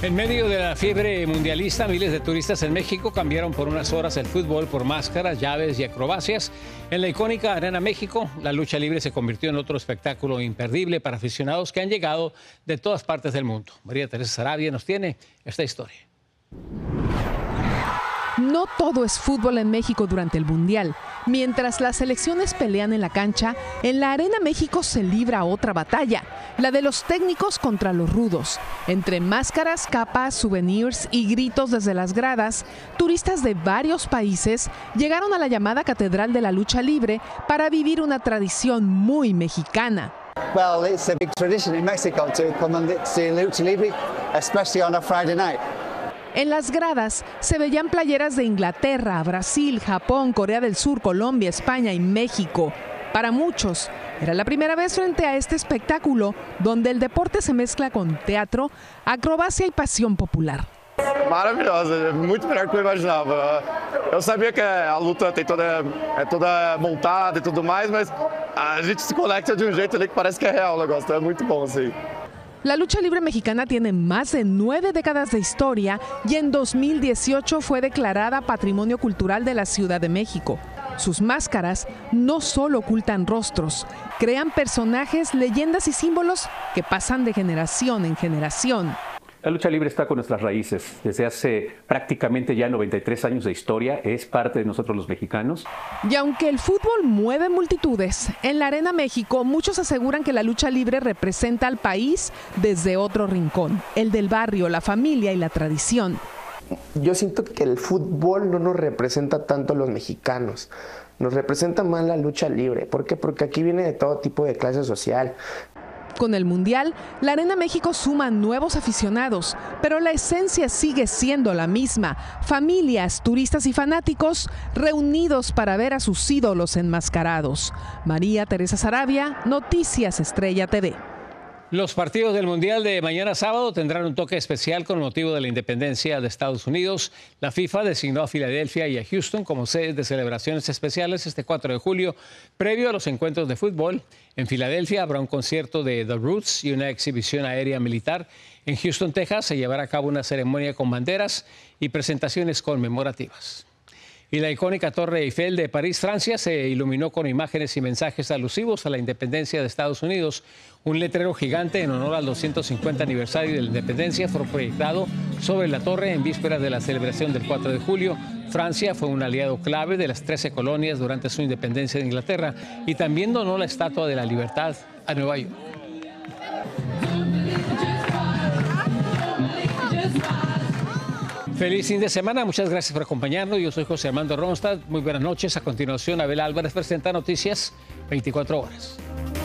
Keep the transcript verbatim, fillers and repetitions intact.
En medio de la fiebre mundialista, miles de turistas en México cambiaron por unas horas el fútbol por máscaras, llaves y acrobacias. En la icónica Arena México, la lucha libre se convirtió en otro espectáculo imperdible para aficionados que han llegado de todas partes del mundo. María Teresa Sarabia nos tiene esta historia. No todo es fútbol en México durante el Mundial. Mientras las selecciones pelean en la cancha, en la Arena México se libra otra batalla, la de los técnicos contra los rudos. Entre máscaras, capas, souvenirs y gritos desde las gradas, turistas de varios países llegaron a la llamada Catedral de la Lucha Libre para vivir una tradición muy mexicana. Well, it's a big tradition in Mexico to come and see lucha libre, especially on a Friday night. En las gradas se veían playeras de Inglaterra, Brasil, Japón, Corea del Sur, Colombia, España y México. Para muchos, era la primera vez frente a este espectáculo donde el deporte se mezcla con teatro, acrobacia y pasión popular. Maravilhosa, muito melhor que eu imaginava. Eu sabia que a luta tem toda, é toda montada e tudo mais, mas a gente se conecta de um jeito ali que parece que é real o negócio, é muito bom assim. La lucha libre mexicana tiene más de nueve décadas de historia y en dos mil dieciocho fue declarada Patrimonio Cultural de la Ciudad de México. Sus máscaras no solo ocultan rostros, crean personajes, leyendas y símbolos que pasan de generación en generación. La lucha libre está con nuestras raíces. Desde hace prácticamente ya noventa y tres años de historia, es parte de nosotros los mexicanos. Y aunque el fútbol mueve multitudes, en la Arena México muchos aseguran que la lucha libre representa al país desde otro rincón, el del barrio, la familia y la tradición. Yo siento que el fútbol no nos representa tanto a los mexicanos, nos representa más la lucha libre. ¿Por qué? Porque aquí viene de todo tipo de clase social. Con el Mundial, la Arena México suma nuevos aficionados, pero la esencia sigue siendo la misma. Familias, turistas y fanáticos reunidos para ver a sus ídolos enmascarados. María Teresa Sarabia, Noticias Estrella T V. Los partidos del Mundial de mañana sábado tendrán un toque especial con motivo de la independencia de Estados Unidos. La FIFA designó a Filadelfia y a Houston como sedes de celebraciones especiales este cuatro de julio, previo a los encuentros de fútbol. En Filadelfia habrá un concierto de The Roots y una exhibición aérea militar. En Houston, Texas, se llevará a cabo una ceremonia con banderas y presentaciones conmemorativas. Y la icónica Torre Eiffel de París, Francia, se iluminó con imágenes y mensajes alusivos a la independencia de Estados Unidos. Un letrero gigante en honor al doscientos cincuenta aniversario de la independencia fue proyectado sobre la torre en vísperas de la celebración del cuatro de julio. Francia fue un aliado clave de las trece colonias durante su independencia de Inglaterra y también donó la Estatua de la Libertad a Nueva York. Feliz fin de semana, muchas gracias por acompañarnos. Yo soy José Armando Ronstadt. Muy buenas noches. A continuación, Abel Álvarez presenta Noticias veinticuatro horas.